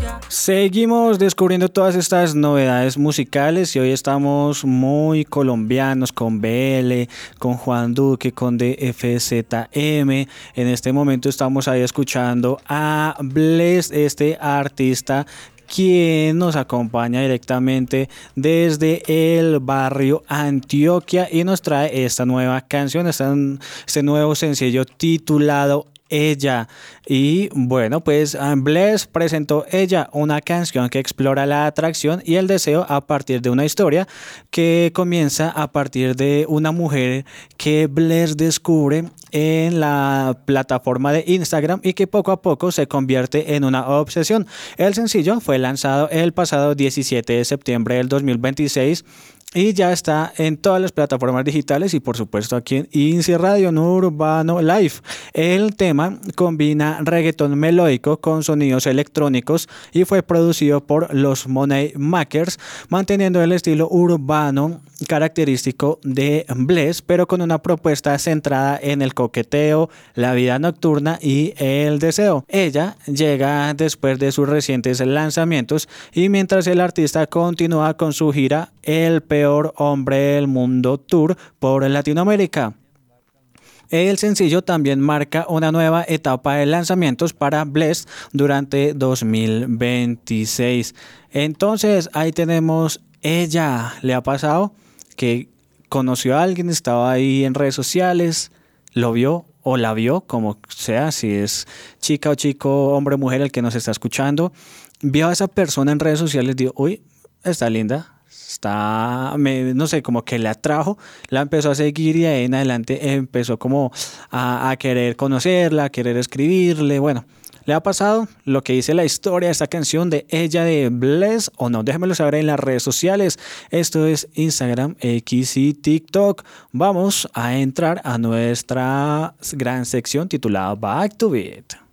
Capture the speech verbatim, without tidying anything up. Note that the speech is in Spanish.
Seguimos descubriendo todas estas novedades musicales y hoy estamos muy colombianos con B L, con Juan Duque, con D F Z M. En este momento estamos ahí escuchando a Bless, este artista quien nos acompaña directamente desde el barrio Antioquia y nos trae esta nueva canción, este nuevo sencillo titulado Ella. Y bueno, pues Bless presentó Ella, una canción que explora la atracción y el deseo a partir de una historia que comienza a partir de una mujer que Bless descubre en la plataforma de Instagram y que poco a poco se convierte en una obsesión. El sencillo fue lanzado el pasado diecisiete de septiembre del dos mil veintiséis y ya está en todas las plataformas digitales y por supuesto aquí en INSI Radio Urbano Live. El tema combina reggaetón melódico con sonidos electrónicos y fue producido por los Money Makers, manteniendo el estilo urbano característico de Bless, pero con una propuesta centrada en el coqueteo, la vida nocturna y el deseo. Ella llega después de sus recientes lanzamientos y mientras el artista continúa con su gira El Peor Hombre del Mundo Tour por Latinoamérica. El sencillo también marca una nueva etapa de lanzamientos para Bless durante dos mil veintiséis. Entonces ahí tenemos Ella. ¿Le ha pasado que conoció a alguien, estaba ahí en redes sociales, lo vio o la vio, como sea, si es chica o chico, hombre o mujer el que nos está escuchando, vio a esa persona en redes sociales y dijo, uy, está linda, está, me, no sé, como que le atrajo, la empezó a seguir y de ahí en adelante empezó como a, a querer conocerla, a querer escribirle, bueno. ¿Le ha pasado lo que dice la historia de esta canción de Ella de Bless o no? Déjenmelo saber en las redes sociales. Esto es Instagram, X y TikTok. Vamos a entrar a nuestra gran sección titulada Back to Beat.